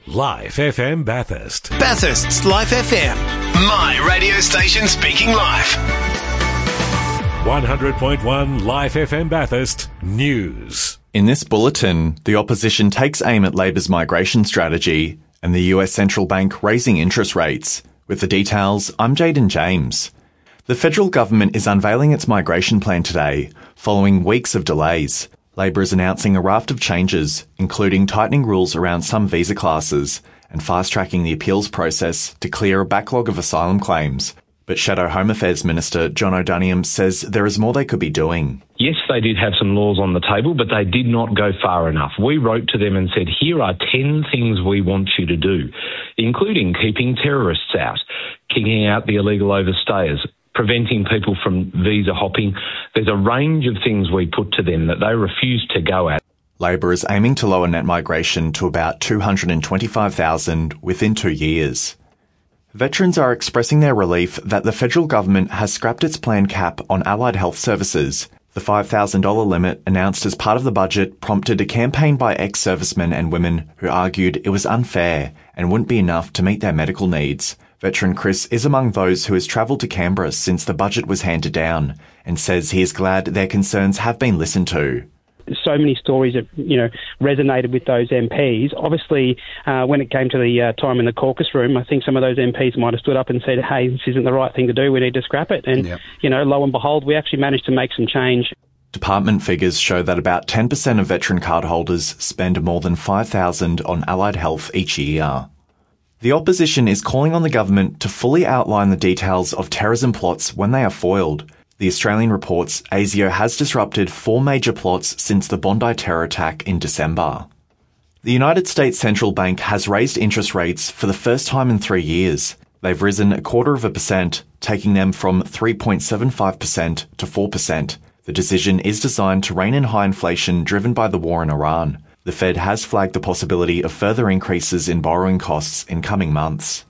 Life FM Bathurst. Bathurst's Life FM. My radio station speaking life. 100.1 Life FM Bathurst News. In this bulletin, the opposition takes aim at Labor's migration strategy and the US Central Bank raising interest rates. With the details, I'm Jaden James. The federal government is unveiling its migration plan today, following weeks of delays. Labor is announcing a raft of changes, including tightening rules around some visa classes and fast-tracking the appeals process to clear a backlog of asylum claims. But Shadow Home Affairs Minister John O'Doniam says there is more they could be doing. Yes, they did have some laws on the table, but they did not go far enough. We wrote to them and said, here are 10 things we want you to do, including keeping terrorists out, kicking out the illegal overstayers, preventing people from visa hopping. There's a range of things we put to them that they refused to go at. Labor is aiming to lower net migration to about 225,000 within 2 years. Veterans are expressing their relief that the federal government has scrapped its planned cap on allied health services. The $5,000 limit announced as part of the budget prompted a campaign by ex-servicemen and women who argued it was unfair and wouldn't be enough to meet their medical needs. Veteran Chris is among those who has travelled to Canberra since the budget was handed down and says he is glad their concerns have been listened to. So many stories have, resonated with those MPs. Obviously, when it came to the time in the caucus room, I think some of those MPs might have stood up and said, hey, this isn't the right thing to do, we need to scrap it. And, lo and behold, we actually managed to make some change. Department figures show that about 10% of veteran card holders spend more than $5,000 on allied health each year. The opposition is calling on the government to fully outline the details of terrorism plots when they are foiled. The Australian reports ASIO has disrupted 4 major plots since the Bondi terror attack in December. The United States Central Bank has raised interest rates for the first time in 3 years. They've risen 0.25%, taking them from 3.75% to 4%. The decision is designed to rein in high inflation driven by the war in Iran. The Fed has flagged the possibility of further increases in borrowing costs in coming months.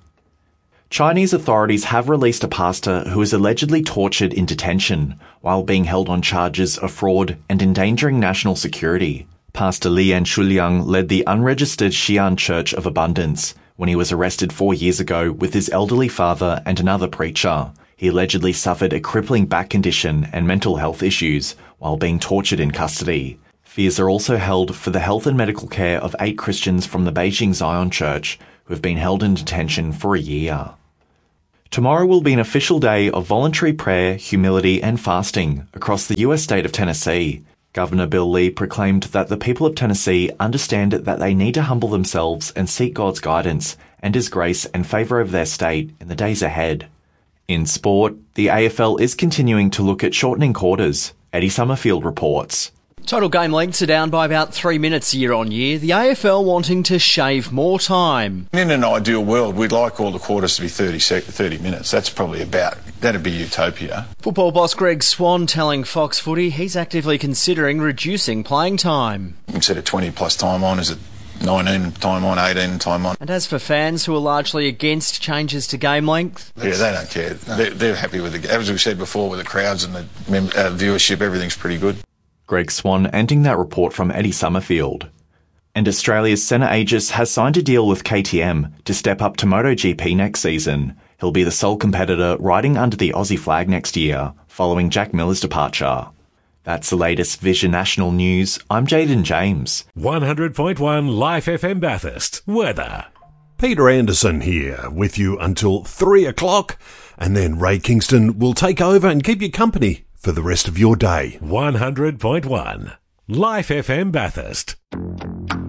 Chinese authorities have released a pastor who is allegedly tortured in detention while being held on charges of fraud and endangering national security. Pastor Lian Shuliang led the unregistered Xi'an Church of Abundance when he was arrested 4 years ago with his elderly father and another preacher. He allegedly suffered a crippling back condition and mental health issues while being tortured in custody. Fears are also held for the health and medical care of 8 Christians from the Beijing Zion Church who have been held in detention for a year. Tomorrow will be an official day of voluntary prayer, humility and fasting across the US state of Tennessee. Governor Bill Lee proclaimed that the people of Tennessee understand that they need to humble themselves and seek God's guidance and His grace and favour of their state in the days ahead. In sport, the AFL is continuing to look at shortening quarters. Eddie Summerfield reports. Total game lengths are down by about 3 minutes year on year, the AFL wanting to shave more time. In an ideal world, we'd like all the quarters to be 30 minutes. That's probably that'd be utopia. Football boss Greg Swan telling Fox Footy he's actively considering reducing playing time. Instead of 20 plus time on, is it 19 time on, 18 time on? And as for fans who are largely against changes to game length... Yeah, they don't care. No. They're happy with it. As we said before, with the crowds and the viewership, everything's pretty good. Greg Swan ending that report from Eddie Summerfield. And Australia's Senna Aegis has signed a deal with KTM to step up to MotoGP next season. He'll be the sole competitor riding under the Aussie flag next year, following Jack Miller's departure. That's the latest Vision National News. I'm Jaden James. 100.1 Life FM Bathurst. Weather. Peter Anderson here with you until 3 o'clock, and then Ray Kingston will take over and keep you company for the rest of your day. 100.1 Life FM Bathurst.